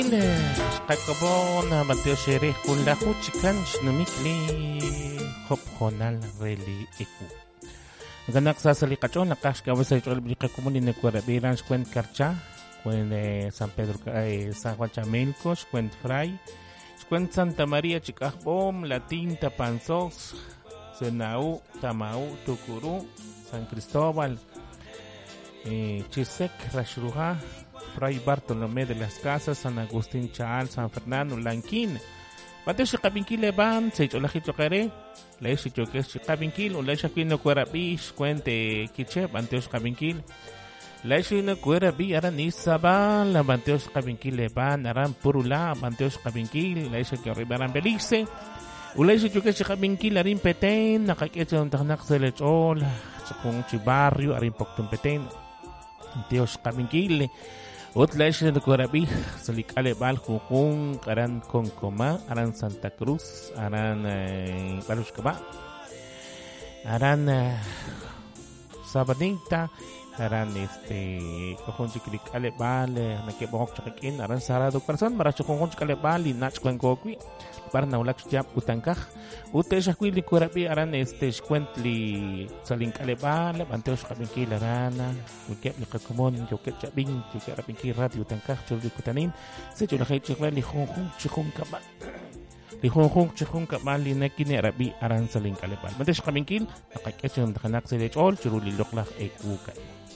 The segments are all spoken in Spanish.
Kakabon Mateo Shereh kun la huchikan shnumikli hop honal reli eku. Ganak sa salikachon nakash ka wasa itol bi kakumuni ne kwara biran kwen karcha kwen San Pedro San Juan Chamelco kwen Fray kwen Santa Maria Chikahbom La Tinta Panzos Senau Tamau Tucuru San Cristóbal Chisek Rashruja Fray Bartolomé de las Casas, San Agustín Chaal, San Fernando, Lanquín. Mateo Chicabinkil Levan, se cholajito care, le hecho que es Chicabinkil, o le hecho que no cuera bish, cuente quiche, Mateo Chicabinkil. Le hecho no cuera bi, aran Isabal, Mateo Chicabinkil Levan, aran Purula, Mateo Chicabinkil, le hecho que arribaran Belice. O le hecho que Chicabinkil, arin Petén, Nakakecho, Tanak se le chol, con Chibarrio, arin Pocton Petén, Mateo Chicabinkil. Otla isla de Corabi, Salicale Baljujun, Aran Concoma, Aran Santa Cruz, Aran Balushkaba, Aran Sabadinta, Aran Cojon Chicale Bal, Nakebok Chakin, Aran Sarado Person, Maracho Cojon Chicale Bal, y Nach Quencoqui, Barnaulax Jap Utankaj, Uteshaquili Corabi, Aran Squently Salincale Bal, Anteos Cabinquil Arana, Uket Nicacomon, Yoket Chabin, Yokerapinki Radio Utankaj, Chulcutanin, Secho la Hecha, Lijun Chichun Cabal. Lijun Chichun Cabal, Linekine Arabi, Aran Salincale Bal. Mantesh Cabinquil, Nakakechum Hanak Selech all, Churuli Loklach Ekuka.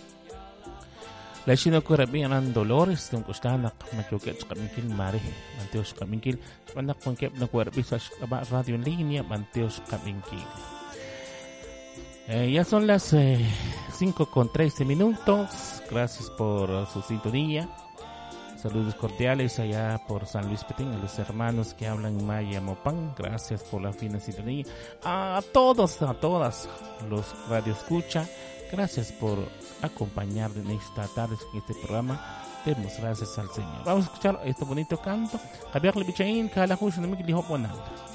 La China Corabi Aran Dolores, Tunkustana, Machoket Cabinquil Mare, Manteos Cabinquil, Panak Ponkep Nakuarbisas Radio en línea, Manteos Cabinquil. Ya son las 5:13. Gracias por su sintonía. Saludos cordiales allá por San Luis Petín, a los hermanos que hablan Maya Mopán. Gracias por la fina sintonía. A todos, a todas los radioescucha. Gracias por acompañarnos en esta tarde en este programa. Demos gracias al Señor. Vamos a escuchar este bonito canto. Javier Levichain, Kalahush, no me quiero poner.